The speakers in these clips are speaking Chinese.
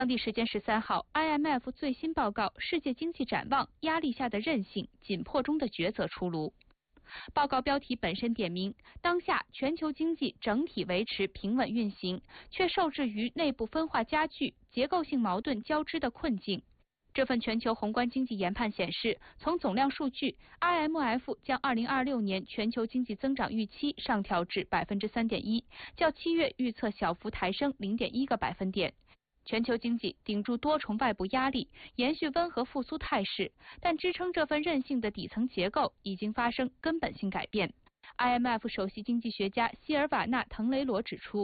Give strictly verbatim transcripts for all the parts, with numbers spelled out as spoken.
当地时间十三号 ，I M F 最新报告《世界经济展望：压力下的韧性，紧迫中的抉择》出炉。报告标题本身点明，当下全球经济整体维持平稳运行，却受制于内部分化加剧、结构性矛盾交织的困境。这份全球宏观经济研判显示，从总量数据 ，I M F 将二零二六年全球经济增长预期上调至百分之三点一，较七月预测小幅抬升零点一个百分点。全球经济顶住多重外部压力，延续温和复苏态势，但支撑这份韧性的底层结构已经发生根本性改变。I M F 首席经济学家希尔瓦纳·滕雷罗指出，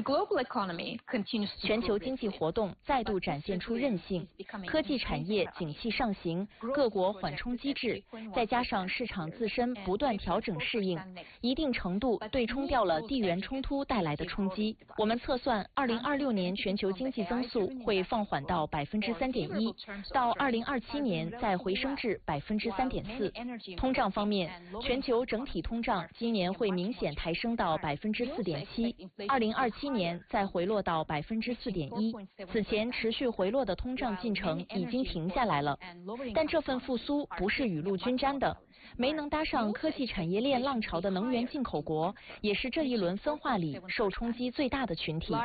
全球经济活动再度展现出韧性，科技产业景气上行，各国缓冲机制，再加上市场自身不断调整适应，一定程度对冲掉了地缘冲突带来的冲击。我们测算，二零二六年全球经济增速会放缓到百分之三点一，到二零二七年再回升至百分之三点四。通胀方面，全球整体通胀今年会明显抬升到百分之四点七，二零二七年再回落到百分之四点一。此前持续回落的通胀进程已经停下来了，但这份复苏不是雨露均沾的。没能搭上科技产业链浪潮的能源进口国，也是这一轮分化里受冲击最大的群体。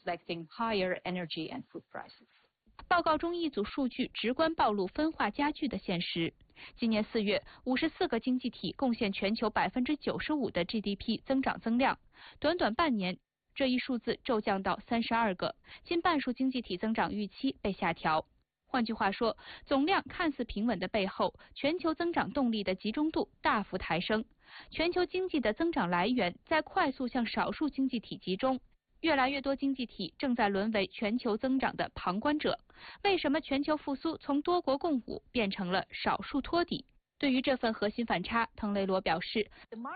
报告中一组数据直观暴露分化加剧的现实。今年四月，五十四个经济体贡献全球百分之九十五的 G D P 增长增量，短短半年，这一数字骤降到三十二个，近半数经济体增长预期被下调。换句话说，总量看似平稳的背后，全球增长动力的集中度大幅抬升，全球经济的增长来源在快速向少数经济体集中。越来越多经济体正在沦为全球增长的旁观者。为什么全球复苏从多国共舞变成了少数托底？对于这份核心反差，滕雷罗表示，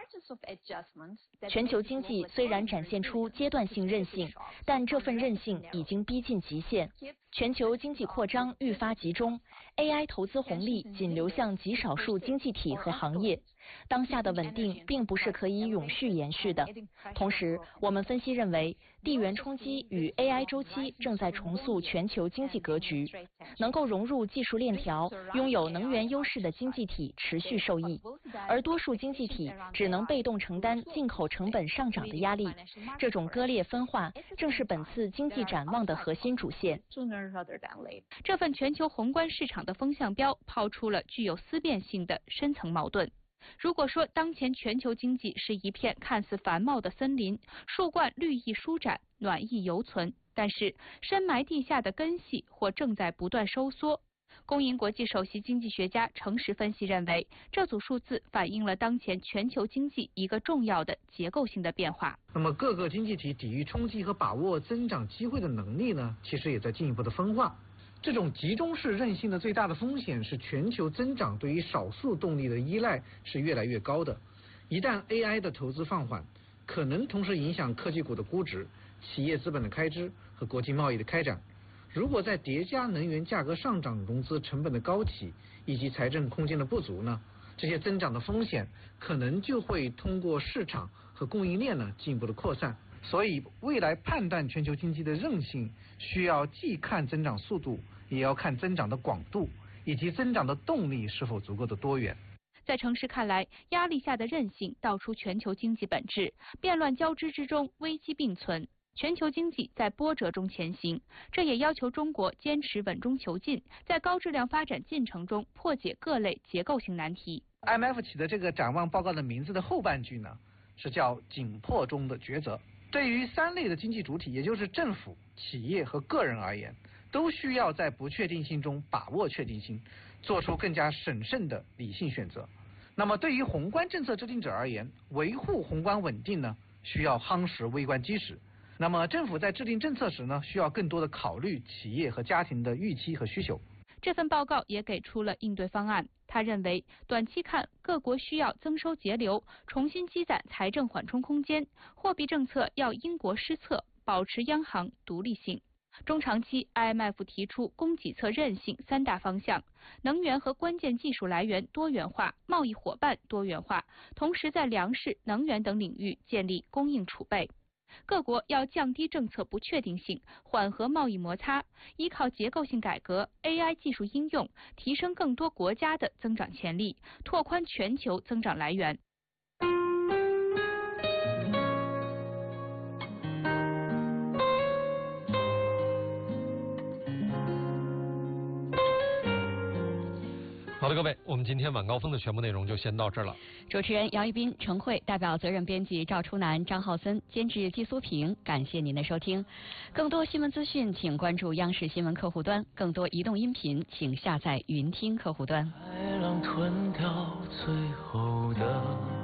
全球经济虽然展现出阶段性韧性，但这份韧性已经逼近极限。全球经济扩张愈发集中 ，A I 投资红利仅流向极少数经济体和行业。当下的稳定并不是可以永续延续的。同时，我们分析认为，地缘冲击与 A I 周期正在重塑全球经济格局，能够融入技术链条、拥有能源优势的经济体持续受益，而多数经济体只能被动承担进口成本上涨的压力。这种割裂分化正是本次经济展望的核心主线。 这份全球宏观市场的风向标抛出了具有思辨性的深层矛盾。如果说当前全球经济是一片看似繁茂的森林，树冠绿意舒展，暖意犹存，但是深埋地下的根系或正在不断收缩。公银国际首席经济学家程实分析认为，这组数字反映了当前全球经济一个重要的结构性的变化。 那么各个经济体抵御冲击和把握增长机会的能力呢，其实也在进一步的分化。这种集中式韧性的最大的风险是全球增长对于少数动力的依赖是越来越高的。一旦 A I 的投资放缓，可能同时影响科技股的估值、企业资本的开支和国际贸易的开展。如果再叠加能源价格上涨、融资成本的高企以及财政空间的不足呢，这些增长的风险可能就会通过市场和供应链呢进一步的扩散。所以未来判断全球经济的韧性，需要既看增长速度，也要看增长的广度，以及增长的动力是否足够的多元。 在程实看来，压力下的韧性道出全球经济本质，变乱交织之中，危机并存。全球经济在波折中前行，这也要求中国坚持稳中求进，在高质量发展进程中破解各类结构性难题。 I M F 起的这个展望报告的名字的后半句呢，是叫紧迫中的抉择。对于三类的经济主体，也就是政府、企业和个人而言，都需要在不确定性中把握确定性，做出更加审慎的理性选择。那么对于宏观政策制定者而言，维护宏观稳定呢，需要夯实微观基石。那么政府在制定政策时呢，需要更多的考虑企业和家庭的预期和需求。 这份报告也给出了应对方案。他认为，短期看，各国需要增收节流，重新积攒财政缓冲空间；货币政策要因国施策，保持央行独立性。中长期 ，I M F 提出供给侧韧性三大方向：能源和关键技术来源多元化，贸易伙伴多元化，同时在粮食、能源等领域建立供应储备。 各国要降低政策不确定性，缓和贸易摩擦，依靠结构性改革、A I 技术应用，提升更多国家的增长潜力，拓宽全球增长来源。 好的，各位，我们今天晚高峰的全部内容就先到这儿了。 主持人杨一斌、程慧，代表责任编辑赵初南、张浩森，监制季苏平，感谢您的收听。更多新闻资讯，请关注央视新闻客户端；更多移动音频，请下载云听客户端。 海浪吞掉最后的